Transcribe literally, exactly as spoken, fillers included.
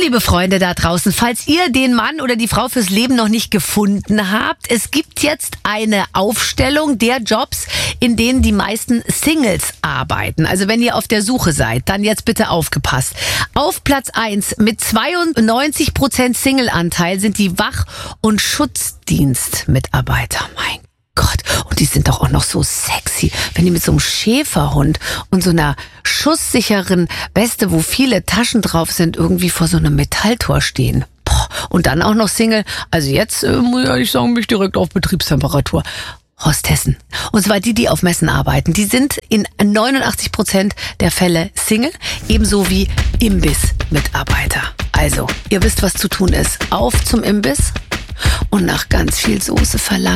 liebe Freunde da draußen, falls ihr den Mann oder die Frau fürs Leben noch nicht gefunden habt, es gibt jetzt eine Aufstellung der Jobs, in denen die meisten Singles arbeiten. Also wenn ihr auf der Suche seid, dann jetzt bitte aufgepasst. Auf Platz eins mit zweiundneunzig Prozent Single-Anteil sind die Wach- und Schutzdienstmitarbeiter. Mein Gott, und die sind doch auch noch so sexy, wenn die mit so einem Schäferhund und so einer schusssicheren Weste, wo viele Taschen drauf sind, irgendwie vor so einem Metalltor stehen. Boah, und dann auch noch Single. Also jetzt, äh, muss ich ehrlich sagen, bin ich direkt auf Betriebstemperatur. Hostessen. Und zwar die, die auf Messen arbeiten. Die sind in neunundachtzig Prozent der Fälle Single, ebenso wie Imbiss-Mitarbeiter. Also, ihr wisst, was zu tun ist. Auf zum Imbiss und nach ganz viel Soße verlangen.